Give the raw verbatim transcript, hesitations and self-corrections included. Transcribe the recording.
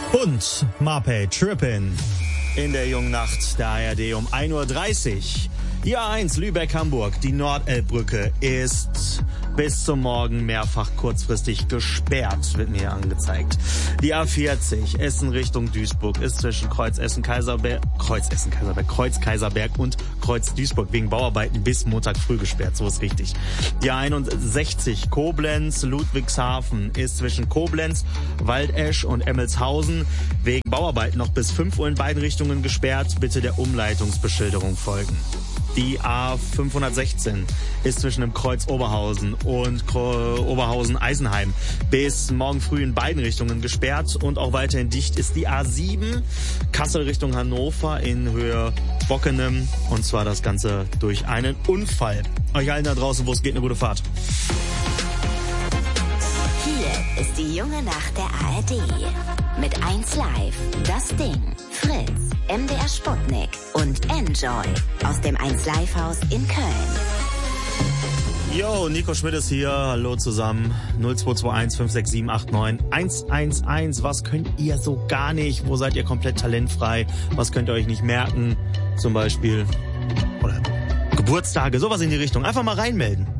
Und Marpay Trippin' in der jungen Nacht der A R D um ein Uhr dreißig. Die A eins Lübeck-Hamburg, die Nordelbbrücke, ist bis zum Morgen mehrfach kurzfristig gesperrt, wird mir hier angezeigt. Die A vierzig Essen Richtung Duisburg ist zwischen Kreuz Essen-Kaiserberg, Kreuz Essen-Kaiserberg, Kreuz Kaiserberg und Kreuz Duisburg wegen Bauarbeiten bis Montag früh gesperrt, so ist richtig. Die A einundsechzig Koblenz-Ludwigshafen ist zwischen Koblenz, Waldesch und Emmelshausen wegen Bauarbeiten noch bis fünf Uhr in beiden Richtungen gesperrt. Bitte der Umleitungsbeschilderung folgen. Die A fünfhundertsechzehn ist zwischen dem Kreuz Oberhausen und Oberhausen-Eisenheim bis morgen früh in beiden Richtungen gesperrt und auch weiterhin dicht ist die A sieben Kassel Richtung Hannover in Höhe Bockenem, und zwar das Ganze durch einen Unfall. Euch allen da draußen, wo es geht, eine gute Fahrt. Hier ist die junge Nacht der A R D. Mit eins Live, Das Ding, Fritz, M D R Sputnik und Enjoy aus dem eins Live Haus in Köln. Yo, Nico Schmidt ist hier. Hallo zusammen. null zwei zwei eins fünf sechs sieben acht neun eins eins eins. Was könnt ihr so gar nicht? Wo seid ihr komplett talentfrei? Was könnt ihr euch nicht merken? Zum Beispiel. Oder Geburtstage, sowas in die Richtung. Einfach mal reinmelden.